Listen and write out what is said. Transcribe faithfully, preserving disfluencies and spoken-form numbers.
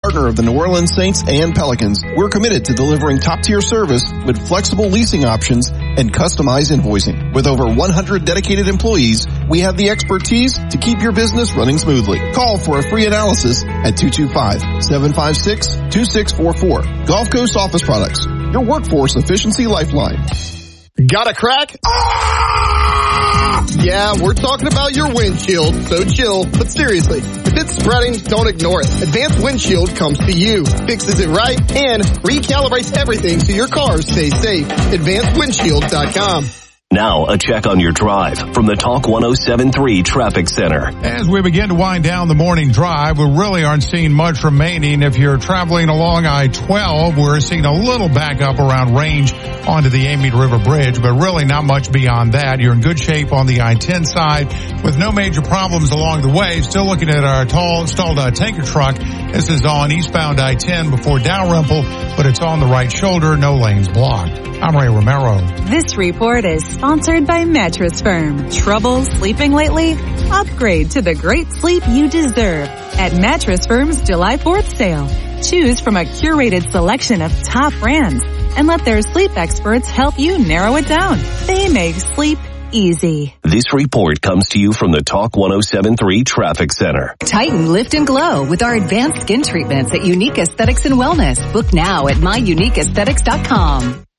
partner of the New Orleans Saints and Pelicans. We're committed to delivering top-tier service with flexible leasing options and customized invoicing. With over one hundred dedicated employees, we have the expertise to keep your business running smoothly. Call for a free analysis at two two five, seven five six, two six four four. Gulf Coast Office Products, your workforce efficiency lifeline. Got a crack? Ah! Yeah, we're talking about your windshield, so chill. But seriously, if it's spreading, don't ignore it. Advanced Windshield comes to you, fixes it right, and recalibrates everything so your car stays safe. advanced windshield dot com. Now, a check on your drive from the Talk one oh seven point three Traffic Center. As we begin to wind down the morning drive, we really aren't seeing much remaining. If you're traveling along I twelve, we're seeing a little backup around Range onto the Amite River Bridge, but really not much beyond that. You're in good shape on the I ten side with no major problems along the way. Still looking at our tall, stalled uh, tanker truck. This is on eastbound I ten before Dalrymple, but it's on the right shoulder. No lanes blocked. I'm Ray Romero. This report is sponsored by Mattress Firm. Trouble sleeping lately? Upgrade to the great sleep you deserve at Mattress Firm's July fourth sale. Choose from a curated selection of top brands and let their sleep experts help you narrow it down. They make sleep easy. This report comes to you from the Talk one oh seven point three Traffic Center. Tighten, lift, and glow with our advanced skin treatments at Unique Aesthetics and Wellness. Book now at my unique aesthetics dot com.